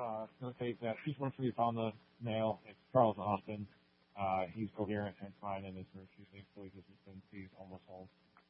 going to say that each one for you found the male. It's Charles Austin. He's coherent and fine in his first few things, so he's almost home.